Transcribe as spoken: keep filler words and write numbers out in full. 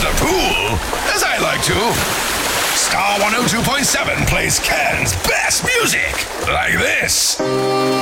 the pool, as I like to. Star one oh two point seven plays Cannes' best music, like this.